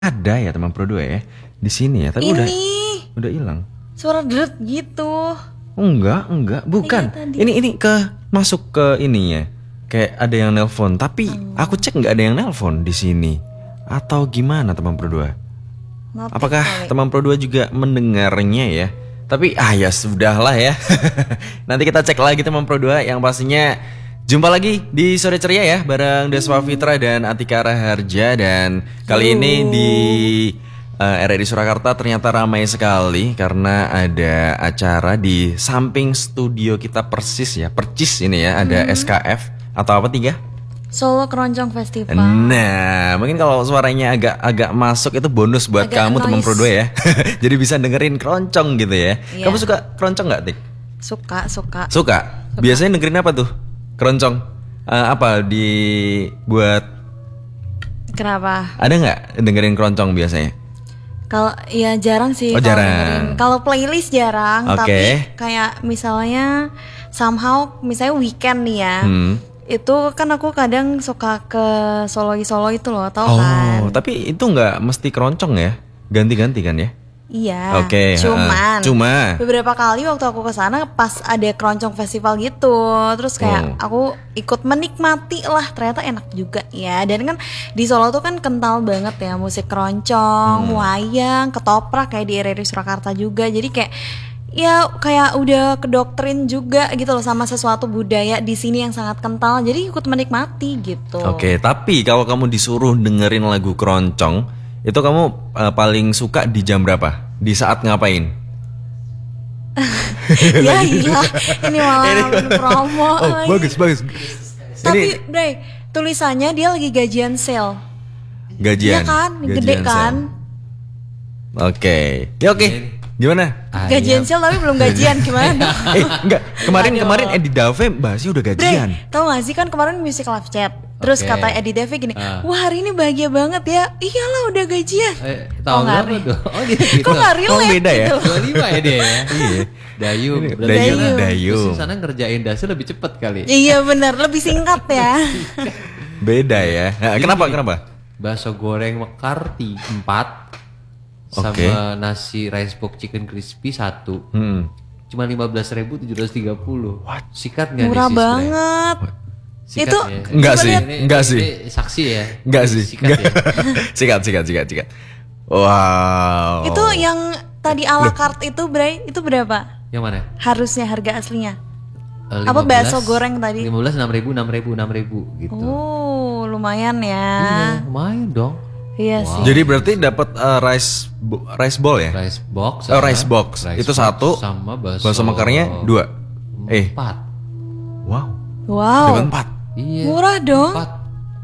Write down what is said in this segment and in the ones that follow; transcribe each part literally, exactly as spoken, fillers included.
Ada ya teman Pro dua ya di sini ya, tapi udah Ini udah hilang. suara deret gitu. Enggak, enggak, bukan. Iya, tadi. Ini ini ke masuk ke ininya. Kayak ada yang nelpon, tapi aku cek nggak ada yang nelpon di sini. Atau gimana teman Pro dua? Notif Apakah kali. teman Pro dua juga mendengarnya ya? Tapi ah ya sudahlah ya. Nanti kita cek lagi teman Pro dua. Yang pastinya jumpa lagi di Sore Ceria ya bareng Deswa Fitra dan Atika Raharja. Dan kali ini di uh, R R I Surakarta ternyata ramai sekali karena ada acara di samping studio kita persis ya. Percis ini ya, ada S K F atau apa tiga? Solo Keroncong Festival. Nah, mungkin kalau suaranya agak agak masuk itu bonus buat Agak kamu teman noise. Pro dua ya. Jadi bisa dengerin keroncong gitu ya. Iya. Kamu suka keroncong nggak, Tik? Suka, suka. Suka. Biasanya dengerin apa tuh? Keroncong. Eh, apa di buat Kenapa? ada nggak dengerin keroncong biasanya? Kalau ya jarang sih. Oh, kalau jarang. dengerin. Kalau playlist jarang, Oke. tapi kayak misalnya somehow misalnya weekend nih ya. Hmm. Itu kan aku kadang suka ke solo-solo itu loh, tau Oh, kan? tapi itu nggak mesti keroncong ya? Ganti-ganti kan ya? Iya. Oke, Cuman ha-ha. Cuma. beberapa kali waktu aku ke sana pas ada keroncong festival gitu, terus kayak Oh. aku ikut menikmati lah, ternyata enak juga ya. Dan kan di Solo tuh kan kental banget ya musik keroncong, Hmm. wayang, ketoprak kayak di R R I Surakarta juga. Jadi kayak ya kayak udah kedoktrin juga gitu loh sama sesuatu budaya di sini yang sangat kental. Jadi ikut menikmati gitu. Oke, tapi kalau kamu disuruh dengerin lagu keroncong, itu kamu uh, paling suka di jam berapa? Di saat ngapain? Ya iya, ini malah promo Oh, lagi. bagus, bagus. Tapi Ini Bray, tulisannya dia lagi gajian sale. gajian. Iya kan, gede gajian kan. sale. Oke. Ya oke. Gimana? Gajian sale tapi belum gajian gimana dong? eh, enggak. Kemarin Aduh. kemarin Edi Dave bahasnya udah Bray, gajian. tau gak sih kan kemarin music live chat. Terus Oke. kata Edi Devi gini, Ah. wah hari ini bahagia banget ya. Iyalah udah gajian. Eh, Oh, tahun nggak berapa re- tuh? Oh dia gitu. Kok gak relate Oh, beda ya? gitu? dua puluh lima ya dia ya? Iya. Dayu. Ini Berarti Dayu, karena Dayu. terus di sana ngerjain dasi lebih cepet kali. Iya bener, lebih singkat ya. Beda ya. Nah, Jadi kenapa? gini, Kenapa? Bakso goreng McCarthy empat sama Oke. nasi rice box chicken crispy satu. Hmm. Cuma lima belas ribu tujuh ratus tiga puluh. Sikat nggak nih, Murah sis, Bre? banget. Sikat Itu ya? Enggak coba sih. lihat. Ini- Enggak ini- sih. ini saksi ya? Enggak sih. Sikat Enggak. ya? sikat, sikat, sikat, sikat. Wow. Itu yang tadi a la carte itu Bray, itu berapa? Yang mana? Harusnya harga aslinya. Eh, Apa lima belas, bakso goreng tadi? lima belas, enam ribu, enam ribu, enam ribu gitu. Oh, lumayan ya. Iya, lumayan dong. Iya sih. Jadi berarti dapat uh, rice bo- rice ball ya? Rice box. Oh, sama- rice box. Itu satu. Sama bakso. Bakso makarnya dua. Eh, Empat. wow. Wow. Dapat empat. Iya. Murah dong. Empat.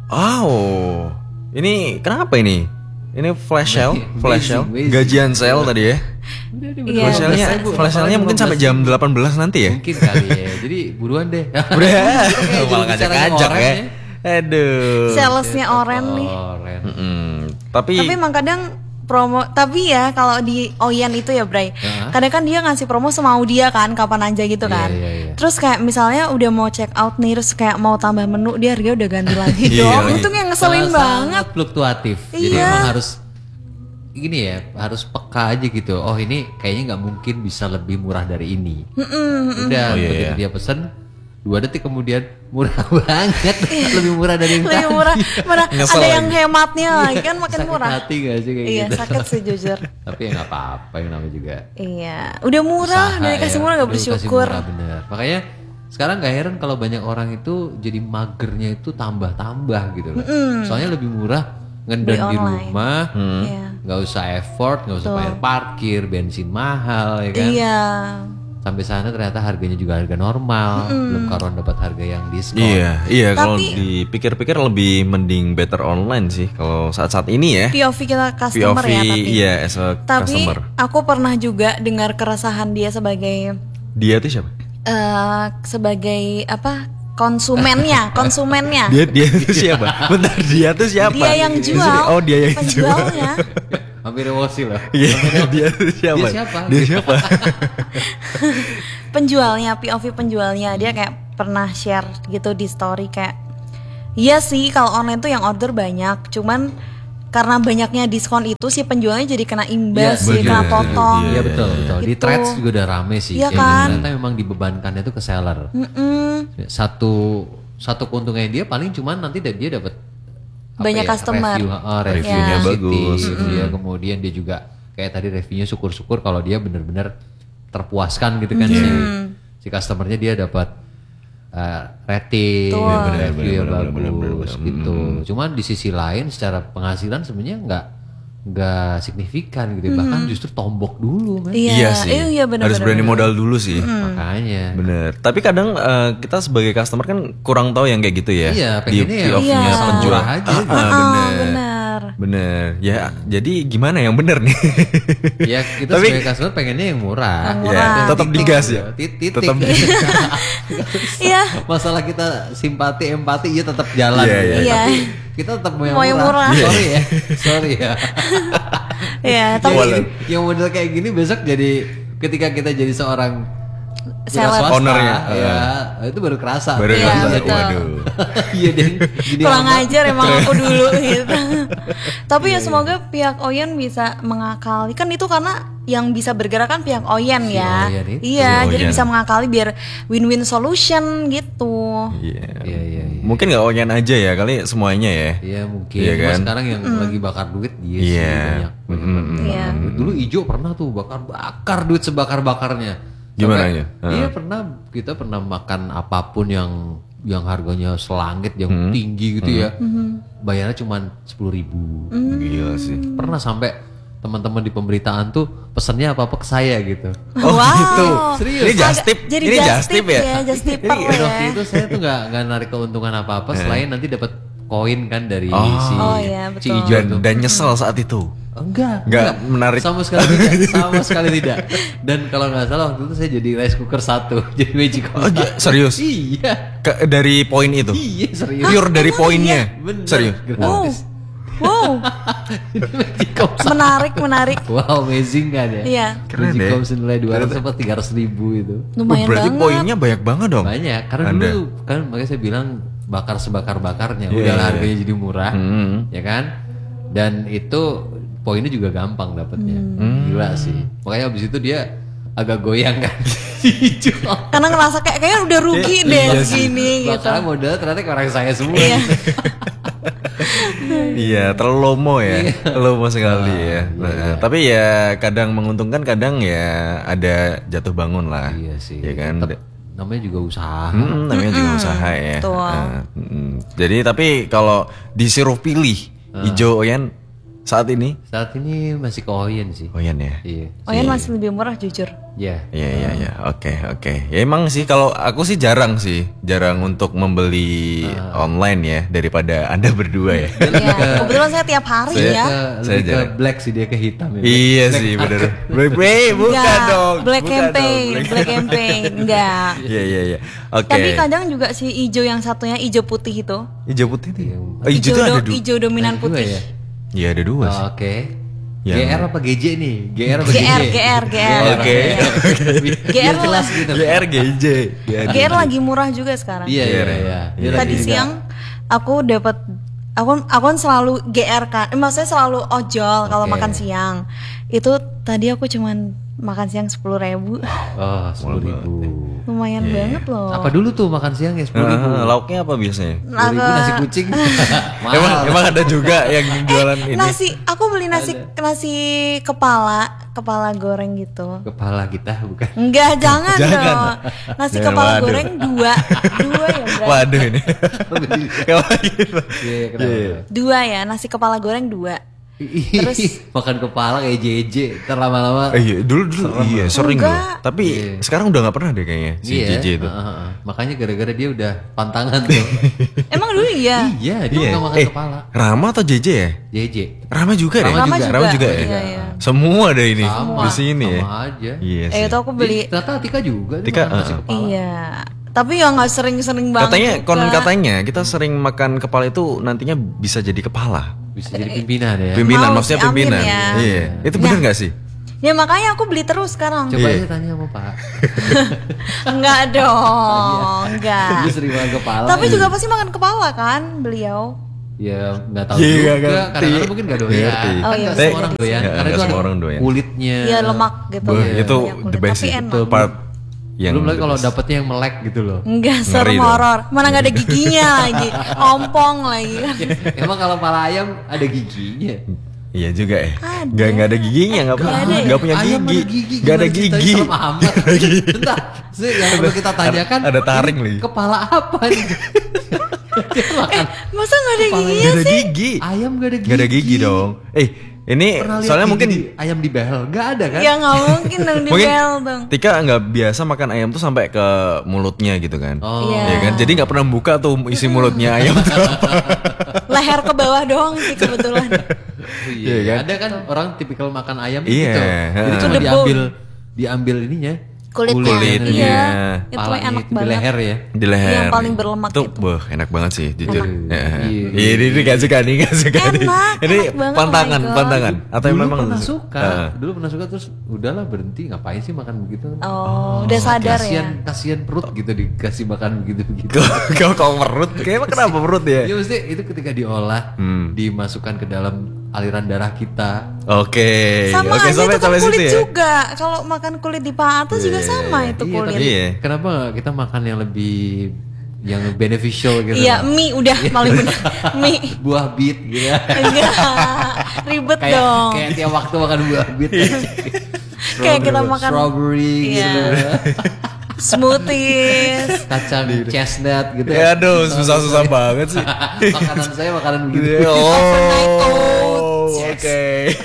Oh. Ini kenapa ini? Ini flash sale, Amazing, flash sale, amazing. gajian sale tadi ya. Iya. Flash sale-nya, lima belas ribu. flash sale-nya mungkin sampai jam delapan belas nanti ya. Mungkin kali ya. Jadi buruan deh. Udah, Jadi malah bicaranya ngajak-ngajak orang ya. Aduh. Salesnya oren nih. Oren. Mm, tapi, Tapi emang kadang promo, tapi ya kalau di Oyan itu ya Bray, Ya. kadang kan dia ngasih promo semau dia kan, kapan aja gitu kan. Iya, iya, iya. Terus kayak misalnya udah mau check out nih, terus kayak mau tambah menu, dia harga udah ganti lagi Iya dong. lagi. Itu yang ngeselin Sangat- banget. sangat fluktuatif. Jadi Iya. emang harus gini ya, harus peka aja gitu. Oh ini kayaknya nggak mungkin bisa lebih murah dari ini. Udah, Oh, iya, begitu iya. dia pesen, dua detik kemudian murah banget, lebih murah dari yang Lebih tadi. murah, mana Ngesel ada yang lagi. hematnya lagi kan makin Sakit murah. hati gak sih kayak Iya gitu? sakit sih jujur. Tapi ya nggak apa-apa, yang namanya juga Iya, udah murah, usaha udah dikasih ya. murah gak Udah dikasih bersyukur. murah, bener. Makanya sekarang gak heran kalau banyak orang itu jadi magernya itu tambah-tambah gitu loh. Soalnya lebih murah ngeden Beli di online. rumah, Iya. nggak usah effort, nggak usah Betul. bayar parkir, bensin mahal ya kan. Iya. Sampai sana ternyata harganya juga harga normal, belum karuan dapat harga yang diskon. iya, iya kalau Tapi- dipikir-pikir lebih mending better online sih kalau saat-saat ini ya. P O V kita P O customer V ya tapi. iya as a Tapi customer. aku pernah juga dengar keresahan dia sebagai Dia tuh siapa? eh sebagai apa konsumennya, konsumennya. Dia dia tuh siapa? Bentar, dia tuh siapa? Dia yang Di jual. sini. Oh, dia yang jual. penjualnya. Hampir emosi loh. Iya, dia tuh siapa? Dia siapa? Dia siapa? Penjualnya, P O V penjualnya dia kayak pernah share gitu di story kayak iya sih kalau online tuh yang order banyak, cuman karena banyaknya diskon itu si penjualnya jadi kena imbas, Iya, jadi kena bener. potong. Iya betul betul. Di Gitu. Threads juga udah rame sih. Iya Jadi kan? ternyata memang dibebankannya tuh ke seller. Mm-mm. Satu satu keuntungannya dia paling cuman nanti dia dia dapat apa Banyak ya, customer. review, uh, review Reviewnya positif, bagus. dia kemudian dia juga kayak tadi reviewnya syukur-syukur kalau dia benar-benar terpuaskan gitu kan si si customernya dia dapat uh, rating, Betul. dan Bener, review bener, yang bener, bagus bener, bener, bener. gitu. Cuman di sisi lain secara penghasilan sebenarnya nggak nggak signifikan gitu, ya. Bahkan justru tombok dulu, men. Iya, Iya sih. eh, iya bener, Harus bener, berani bener. modal dulu sih. Makanya. Bener. Tapi kadang eh, kita sebagai customer kan kurang tahu yang kayak gitu ya. Iya, Di pengennya P ya O V-nya Iya. penjual. murah aja. Ah, ah, Ah, bener. benar. Bener. Ya, jadi gimana yang bener nih? Ya kita Tapi- sebagai customer pengennya yang murah. Yang Ya, murah. tetap digas ya. Titik. Tetap Iya. Masalah kita simpati, empati, ya tetap jalan. Iya, ya. iya. Tapi kita tetap mau yang Mau yang murah. murah. Sorry ya, sorry ya. Iya, Tapi tapi yang model kayak gini besok jadi ketika kita jadi seorang Seller. wira swasta, Ownernya. ya itu baru kerasa. Baru Iya, kerasa. betul. Waduh. Iya deh. Gini kurang amat. ajar emang aku dulu gitu. Tapi ya semoga pihak Oyen bisa mengakali, kan itu karena yang bisa bergerak kan pihak Oyen Si ya. Oyen itu. Iya, Si jadi Oyen. bisa mengakali biar win-win solution gitu. Iya. Iya, iya, iya. Mungkin nggak onyan aja ya, kali semuanya ya. Iya mungkin. Iya Cuma kan? sekarang yang lagi bakar duit dia sih Iya. banyak. banyak Mm-mm. banget Iya. bakar duit. Dulu Ijo pernah tuh bakar bakar duit sebakar bakarnya. Gimana aja? Iya pernah kita pernah makan apapun yang yang harganya selangit yang Hmm. tinggi gitu ya. Bayarnya cuma sepuluh ribu. Gila sih. Pernah sampai teman-teman di pemberitaan tuh pesennya apa-apa ke saya gitu. Oh Wow. gitu. Serius. Ini just Agak- tip. Jadi Ini just just tip tip ya. ya, just tipper Dan ya. waktu itu saya tuh nggak nggak narik keuntungan apa-apa selain nanti dapat koin kan dari Oh. si Oh, iya, si betul. Ijo Dan, tuh. dan nyesel saat itu. Enggak, Nggak menarik. Sama sekali tidak, sama sekali tidak. Dan kalau nggak salah waktu itu saya jadi rice cooker satu, jadi magic Oh, iya, serius? Iya, Ke- dari poin itu. iya serius. Pure dari poinnya. Bener. Serius. Wow. Gratis. Wow, Magic Comes. menarik, menarik. Wow, amazing kan ya? Iya. Keren Magic deh. Comes nilai dua ratus apa tiga ratus ribu itu. Oh, Lumayan berarti banget. poinnya banyak banget dong. Banyak, karena Anda. dulu kan makanya saya bilang bakar sebakar-bakarnya, Iya, udah iya. harganya jadi murah, Hmm. ya kan? Dan itu poinnya juga gampang dapatnya, Hmm. gila sih. Makanya abis itu dia agak goyang kan, dijual. Karena ngerasa kayak kayaknya udah rugi deh Iya sih. segini gitu. Bakal modal ternyata ke orang saya semua. Iya. Iya, terlalu lomo ya, lomo sekali ya. Nah, tapi ya kadang menguntungkan, kadang ya ada jatuh bangun lah. Iya sih. Ya kan. Tetep namanya juga usaha. Hmm, namanya juga usaha ya. betul. Nah, mm. Jadi tapi kalau disuruh pilih Ijo Oyen saat ini, Saat ini masih ke Oyen sih. Oyen ya. Iya. Oyen masih lebih murah jujur. Iya. Iya iya iya, oke oke. Ya emang sih kalau aku sih jarang sih, jarang untuk membeli online ya daripada anda berdua ya. Iya. Kebetulan saya tiap hari Saya ya. ke, Saya lebih ke jarang. black sih, dia ke hitam ya. Iya Black sih market. bener. Black, black, bukan Enggak, dong. black bukan campaign, dong, black campaign, enggak. Iya iya iya. Oke. Tapi kadang juga si ijo yang satunya ijo putih itu. Hijau putih nih. Iya. Oh, hijau tuh do- ada dua. ijo dominan Ada dua putih. ya? Iya ada dua sih. Oh, Oke. Yang- G R apa G J nih? G R apa G G J? R, G R, G R. Oke. G R Biar jelas gitu. G R G J. G R lagi murah juga sekarang. Iya iya iya. Dia Tadi lagi juga- siang aku dapat aku aku kan selalu G R kan. Eh, maksudnya selalu ojol kalau Oke. makan siang. Itu tadi aku cuman makan siang sepuluh ribu. Oh, sepuluh ribu. Lumayan banget loh. Apa dulu tuh makan siang ya sepuluh ribu? Ah, lauknya apa biasanya? Sepuluh ribu nasi kucing. Emang Mahal. emang ada juga yang jualan ini. Nasi, aku beli nasi nasi kepala, kepala goreng gitu. Kepala kita bukan. Enggak, jangan, Jangan. dong. Nasi Jangan, kepala waduh. goreng dua, dua ya berarti. Waduh ini. Kayak gitu. Iya, iya, kenapa? Iya. Dua ya, nasi kepala goreng dua. Terus makan kepala kayak J J, terlama-lama. Eh, iya, dulu dulu iya sering Enggak. loh. Tapi sekarang udah nggak pernah deh kayaknya si Iya, J J itu. heeh, heeh. Makanya gara-gara dia udah pantangan tuh. Emang dulu iya. Iya, dia Iya. nggak makan Eh, kepala. Rama atau J J ya? J J. Rama juga deh. Rama Rama juga. juga. Rama juga ya. Iya, iya. Semua ada ini Sama, di sini ya. sama aja. Iya Eh sih. itu aku beli. Ih, ternyata Tika juga dia Tika, makan nasi heeh. kepala. Iya. Tapi ya nggak sering-sering banget. Katanya juga. konon katanya kita sering makan kepala itu nantinya bisa jadi kepala. Bisa jadi pimpinan ya. Pimpinan Mau maksudnya sih, amin pimpinan. ya. Iya. Itu Nah. bener nggak sih? Ya makanya aku beli terus sekarang. Coba Iya. aja tanya sama Pak. Enggak dong, enggak. Dia sering makan kepala. Tapi juga pasti makan kepala kan beliau. Ya nggak tahu Iya, juga, nggak ngerti. kadang-kadang mungkin nggak doyan. Ngerti. Oh, Kan iya, nggak bisa semua orang jadi. doyan, Ya, karena nggak itu semua ada orang doyan. kulitnya. Iya lemak gitu. Beuh, ya, itu banyak kulit, the best tapi sih. enak. Part yang Belum lagi the kalau best. dapetnya yang melek gitu loh. Enggak, Ngeri serem dong. horor. Mana nggak ada giginya lagi, ompong lagi kan. Emang kalau pala ayam ada giginya? Iya juga ya. Ada. Gak nggak ada giginya, nggak punya, Nggak ada ya? nggak punya Ayam gigi, ada gigi, nggak ada gimana ceritanya? gigi. Serem amat. Bentar, sih, yang perlu kita tanyakan. ada taring ini lagi. Kepala apa nih? Dia makan Masa nggak ada Kepala- giginya Nggak ada sih? gigi, ayam gak ada gigi. nggak ada gigi dong. Eh ini Pernah lihat soalnya gigi mungkin di- ayam di behel nggak ada kan? Ya nggak mungkin dong di mungkin bel dong. Tika nggak biasa makan ayam tuh sampai ke mulutnya gitu kan. Oh. Iya. Ya kan, jadi nggak pernah buka tuh isi mulutnya ayam tuh apa. Leher ke bawah doang sih kebetulan. Iya, Iya kan? ada kan orang tipikal makan ayam Iya, gitu. Jadi heeh. cuma To the diambil diambil ininya. Kulitnya. Kulitnya. Iya. Itu Palanya enak itu di banget. leher ya. Di leher. Yang paling berlemak itu. itu. Beuh, enak banget sih jujur. Enak. Ya. Iya. Iya, ini ini gak suka nih, gak suka nih. Enak, Ini enak banget, pantangan, oh my God. pantangan. Atau Dulu memang pernah suka, Heeh. dulu pernah suka terus udahlah berhenti, ngapain sih makan begitu? Oh, udah sadar kasian, ya. Kasian perut gitu dikasih makan begitu-begitu. Kau kau kau perut, kayaknya kenapa perut ya? Ya mesti itu ketika diolah, Hmm. dimasukkan ke dalam aliran darah kita. Oke, Sama oke aja sampai itu kan sampai situ kulit ya. juga. Kalau makan kulit di paha atas juga sama itu Iya, kulit. tapi Iya. kenapa nggak kita makan yang lebih yang beneficial gitu? Iya, mie udah paling benar. Mie. Buah bit gitu ya. Enggak. Ribet kayak dong. kayak tiap waktu makan buah bit. Kayak kita makan strawberry Iya. gitu. smoothies. Kacang chestnut gitu. Ya aduh, susah-susah banget sih. Makanan saya makanan begitu. Overnight Oh, oats. oke.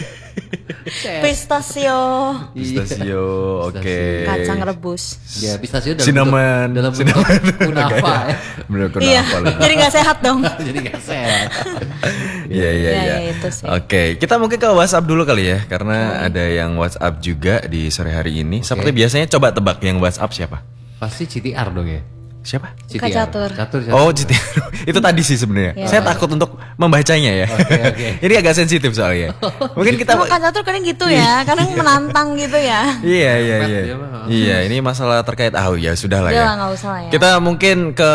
Pistachio. Pistachio, oke. Kacang rebus. Ya, pistachio dalam Cinnamon, bentuk, dalam cinnamon. bentuk kunafa ya. Bener Iya. kunafa lagi. Jadi nggak sehat dong. Jadi gak sehat. Iya iya Iya, iya. iya, itu sih. Oke, kita mungkin ke WhatsApp dulu kali ya, karena ada yang WhatsApp juga di sore hari ini. Seperti biasanya, coba tebak yang WhatsApp siapa? Pasti C T R dong ya. Siapa? C T R. Kak Catur. Catur, catur. Oh, Citi. Itu tadi sih sebenarnya. Iya. Saya takut untuk membacanya ya. Oke, oke. Ini agak sensitif soalnya. Mungkin kita Emang Kak Catur kadang gitu ya, kadang menantang gitu ya. Iya iya Pet iya. dia mah. Iya, ini masalah terkait ah ya sudah lah Udah ya. lah, nggak usah lah ya. Kita mungkin ke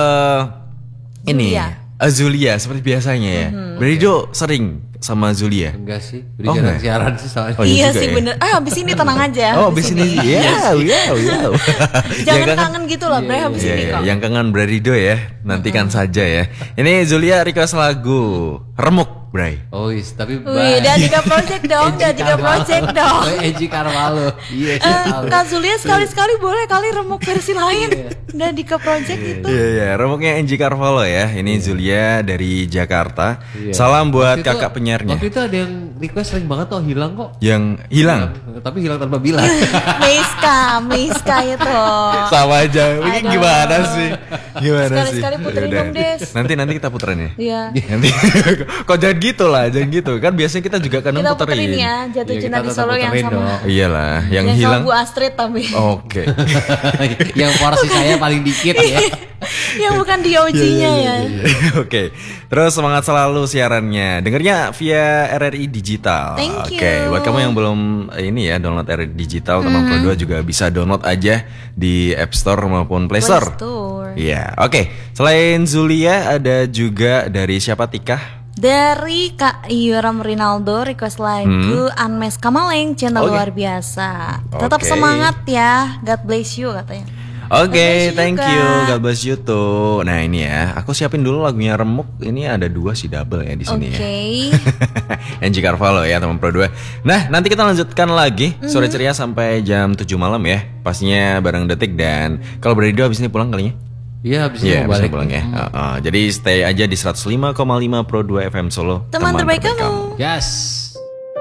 ini Zulia. Azulia seperti biasanya ya. Berido sering sama Zulia. Enggak sih. Udah Oh, jarang enggak? siaran sih soalnya. Oh, iya iya juga sih ya. bener. Ah habis ini tenang aja. Oh, abis ini ya, ya, ya. Jangan kangen gitu lah, Bre, habis Iya, ini iya. kok. Yang kangen Bradido ya, nantikan saja ya. Ini Zulia request lagu Remuk, Bray. Oh, is, tapi Wih, udah tiga project dong, udah tiga project dong. Oh, Eji Carvalho. Iya, Eh, saya tahu. Kak Zulia sekali-sekali boleh kali remuk versi lain. Udah di ke project itu. Iya, iya, remuknya Angie Carvalho ya. Ini Zulia dari Jakarta. Iya. Salam buat Waktu itu- kakak penyiarnya. Waktu itu ada yang request sering banget tuh hilang kok. Yang hilang. Tapi hilang tanpa bilang. Meiska, Meiska itu. Sama aja. Ini Aduh. gimana sih? Gimana sih? Sekali-sekali puterin Yaudah. dong, Des. Nanti nanti kita puterin ya. Iya. Nanti kok jangan gitu lah, jangan gitu. Kan biasanya kita juga kadang Kita puterin. puterin ya, jatuh Iya, cinta kita di tetap Solo yang puterin sama. dong. Iyalah, yang, Yang hilang. sama Bu Astrid tapi. Oke. Yang porsi saya paling dikit ya. Yang bukan di O G-nya ya. Oke. Terus semangat selalu siarannya. Dengernya via R R I Digital. Thank you. Oke, buat kamu yang belum eh, ini ya download R R I Digital teman Pro dua juga bisa download aja di App Store maupun Play Play Store. Store. Iya, oke. Selain Zulia ada juga dari siapa Tika? Dari Kak Yoram Rinaldo request lagu Unmes Kamaleng, cinta Oke. luar biasa. Tetap Oke. semangat ya, God bless you katanya. Oke, God bless you thank juga. you. God bless you too. Nah ini ya, aku siapin dulu lagunya Remuk. Ini ada dua sih double ya di sini Oke. ya. Angie Carvalho ya teman Pro dua. Nah nanti kita lanjutkan lagi sore ceria sampai jam tujuh malam ya. Pastinya bareng Detik dan kalau berido habis ini pulang kalinya. Iya, habis Iya itu mau bisa balik. pulang ya. Uh-uh. Jadi stay aja di seratus lima koma lima Pro dua F M Solo. Teman terbaik kamu. Yes.